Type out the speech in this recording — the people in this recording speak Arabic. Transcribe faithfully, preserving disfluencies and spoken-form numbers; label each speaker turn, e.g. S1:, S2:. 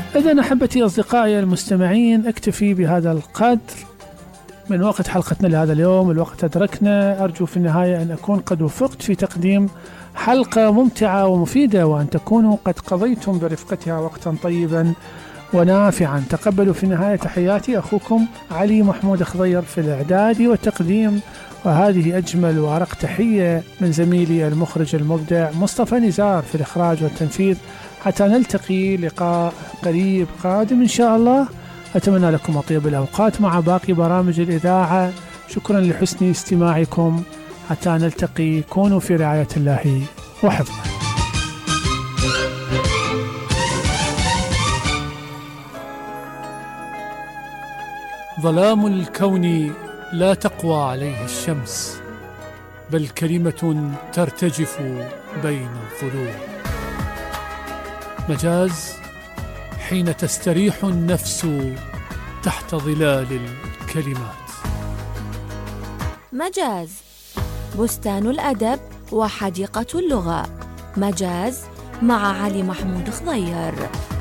S1: إذن أحبتي أصدقائي المستمعين، أكتفي بهذا القدر من وقت حلقتنا لهذا اليوم. الوقت أدركنا. أرجو في النهاية أن أكون قد وفقت في تقديم حلقة ممتعة ومفيدة، وأن تكونوا قد قضيتم برفقتها وقتا طيبا ونافعا. تقبلوا في النهاية تحياتي، أخوكم علي محمود خضير في الإعداد والتقديم، وهذه أجمل وأرق تحية من زميلي المخرج المبدع مصطفى نزار في الإخراج والتنفيذ. حتى نلتقي لقاء قريب قادم إن شاء الله. أتمنى لكم أطيب الأوقات مع باقي برامج الإذاعة. شكرا لحسن استماعكم. حتى نلتقي، كونوا في رعاية الله وحفظه. ظلام الكون لا تقوى عليه الشمس، بل كلمة ترتجف بين الظلوم. مجاز حين تستريح النفس تحت ظلال الكلمات.
S2: مجاز بستان الأدب وحديقة اللغة. مجاز مع علي محمود خضير.